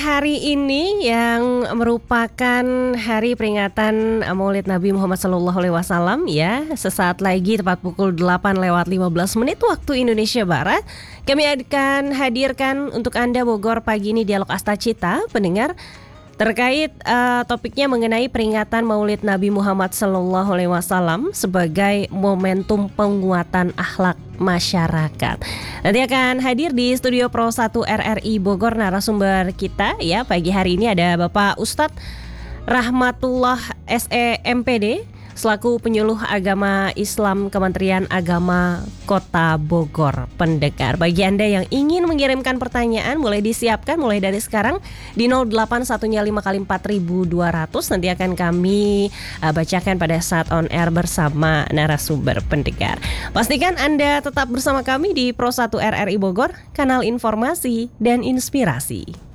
Hari ini yang merupakan hari peringatan Maulid Nabi Muhammad SAW ya, sesaat lagi tepat pukul 8:15 waktu Indonesia Barat, kami akan hadirkan untuk Anda Bogor pagi ini Dialog Astacita, pendengar, terkait topiknya mengenai peringatan Maulid Nabi Muhammad SAW sebagai momentum penguatan akhlak masyarakat. Nanti akan hadir di Studio Pro 1 RRI Bogor narasumber kita ya pagi hari ini ada Bapak Ustadz Rahmatullah SE MPD selaku penyuluh agama Islam Kementerian Agama Kota Bogor. Pendengar, bagi Anda yang ingin mengirimkan pertanyaan boleh disiapkan mulai dari sekarang di 0815 nanti akan kami bacakan pada saat on air bersama narasumber pendengar. Pastikan Anda tetap bersama kami di Pro 1 RRI Bogor, kanal informasi dan inspirasi.